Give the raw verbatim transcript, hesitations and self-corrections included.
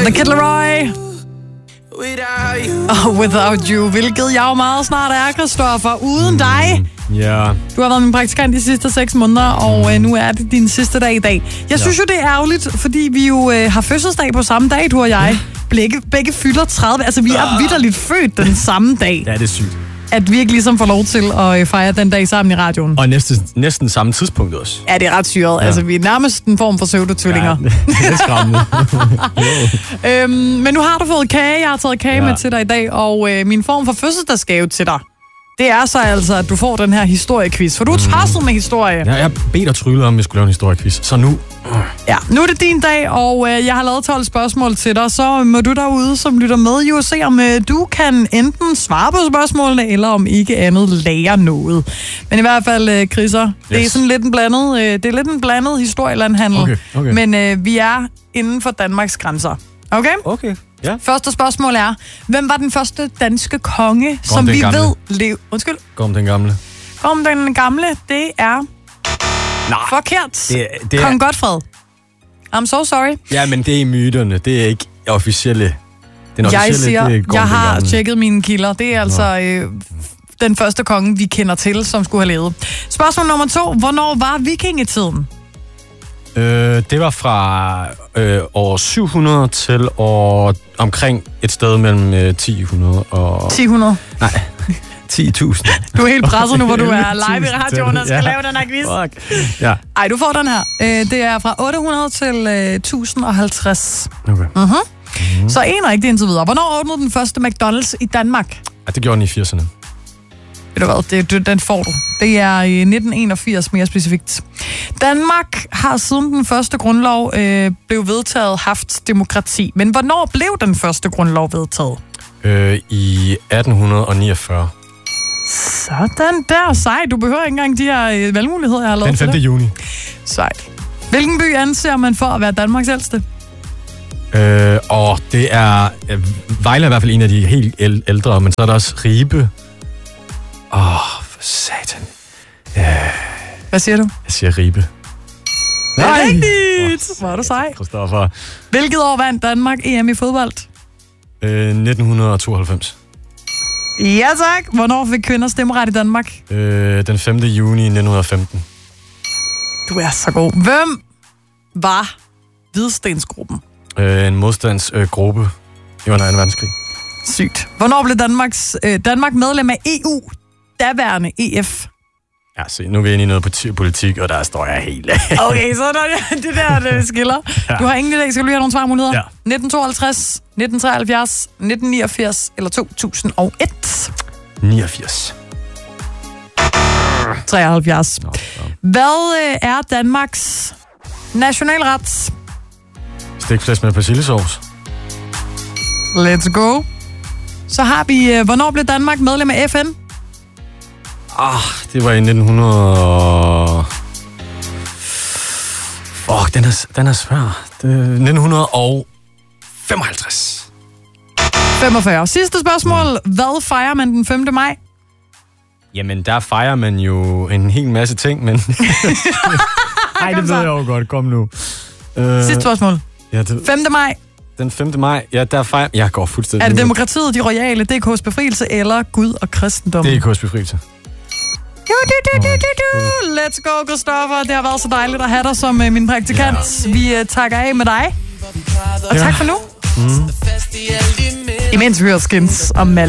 The Kid Laroi. Og oh, Without You, hvilket jeg jo meget snart er, Christoffer. Uden mm, dig. Ja. Yeah. Du har været min praktikant de sidste seks måneder, og øh, nu er det din sidste dag i dag. Jeg ja. synes jo, det er ærgerligt, fordi vi jo øh, har fødselsdag på samme dag, du og jeg. Begge, begge fylder tredive. Altså, vi er vitterligt født den samme dag. Ja, det er sygt. At vi ikke ligesom får lov til at øh, fejre den dag sammen i radioen. Og næsten, næsten samme tidspunkt også. Ja, det er ret syret. Ja. Altså, vi er nærmest en form for pseudotvillinger. Ja, det er skræmmende. øhm, men nu har du fået kage. Jeg har taget kage ja. med til dig i dag, og øh, min form for fødselsdagsgave til dig, det er så altså, at du får den her historiequiz. For du er tosset med historie. Ja, jeg bedte og tryllede om, at vi skulle lave en historiequiz. Så nu... Ja, nu er det din dag, og øh, jeg har lavet tolv spørgsmål til dig. Så må du derude, som lytter med, jo se, om øh, du kan enten svare på spørgsmålene, eller om ikke andet lære noget. Men i hvert fald, øh, Chrisser, yes. det er sådan lidt en blandet, øh, det er lidt en blandet historielandhandel. Okay, okay. Men øh, vi er inden for Danmarks grænser. Okay? Okay, ja. Første spørgsmål er, hvem var den første danske konge, Gorm som vi gamle. ved lev... Undskyld? Gorm den gamle. Gorm den gamle, det er... Nej. Forkert. Det, det er... Kong Godfred. I'm so sorry. Ja, men det er myterne. Det er ikke officielle. Den officielle, jeg siger, det er jeg har tjekket mine kilder. Det er altså øh, den første konge, vi kender til, som skulle have levet. Spørgsmål nummer to. Hvornår var vikingetiden? Øh, det var fra øh, år syv hundrede til år omkring et sted mellem øh, ti hundrede og... ti hundrede? Nej, ti tusind. Du er helt presset nu, hvor du er live i radioen og skal ja. lave den her quiz. Fuck. Ja. Ej, du får den her. Øh, det er fra otte hundrede til øh, tusind og halvtreds. Okay. Uh-huh. Mm-hmm. Så en rigtig indtil videre. Hvornår åbnede den første McDonald's i Danmark? Ja, det gjorde den i firserne. Ved du hvad, det, det, den får du. Det er i nitten enogfirs mere specifikt. Danmark har siden den første grundlov øh, blev vedtaget haft demokrati. Men hvornår blev den første grundlov vedtaget? Øh, I atten niogfyrre. Sådan der, sej. Du behøver ikke engang de her valgmuligheder, jeg har lavet. Den femte juni. Sejt. Hvilken by anser man for at være Danmarks ældste? Øh, og det er... Øh, Vejle er i hvert fald en af de helt ældre, men så er der også Ribe. Åh, oh, for satan. Øh, Hvad siger du? Jeg siger Ribe. Nej! Rigtigt! Oh, hvor er du sej. Christoffer. Hvilket år vandt Danmark E M i fodbold? Øh, nitten tooghalvfems. Ja tak. Hvornår fik kvinder stemmeret i Danmark? Øh, den femte juni nitten femten. Du er så god. Hvem var Hvidstensgruppen? Øh, en modstandsgruppe øh, i under anden verdenskrig. Sygt. Hvornår blev Danmarks, øh, Danmark medlem af E U? Daværende E F. Ja, se, nu er vi inde i noget politik, og der står jeg helt af. Okay, så er det, det der, det skiller. Ja. Du har ingen idé. Skal du lige have nogle svarmuligheder? Ja. nitten tooghalvtreds, nitten treoghalvfjerds, nitten niogfirs eller to tusind og et? niogfirs. treoghalvfjerds. Nå, nå. Hvad øh, er Danmarks nationalret? Stikflæsk med persillesauce. Let's go. Så har vi, øh, hvornår blev Danmark medlem af F N? Ah, det var i nitten hundrede... Fuck, den er, den er svær. Det er nitten femoghalvtreds. femogfyrre. Sidste spørgsmål. Hvad fejrer man den femte maj? Jamen, der fejrer man jo en hel masse ting, men... Nej, det ved jeg jo godt. Kom nu. Uh... Sidste spørgsmål. Ja, det... femte maj. Den femte maj, ja, der fejrer... Jeg går fuldstændig... Er det demokratiet, de royale, D K's befrielse eller Gud og kristendom? D K's befrielse. Du, du, du, du, du. Let's go, Christoffer. Det har været så dejligt at have dig som uh, min praktikant. Ja. Vi uh, takker af med dig. Og ja. tak for nu. Mm. Imens vi hører Skins om Mal.